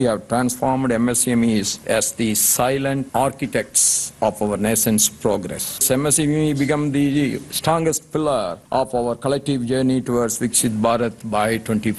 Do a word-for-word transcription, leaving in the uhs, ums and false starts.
We have transformed M S M Es as the silent architects of our nation's progress. M S M E become the strongest pillar of our collective journey towards Viksit Bharat by twenty